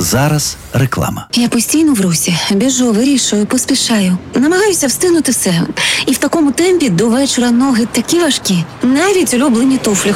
Зараз реклама. Я постійно в русі. Біжу, вирішую, поспішаю. Намагаюся встигнути все. І в такому темпі до вечора ноги такі важкі. Навіть улюблені туфлі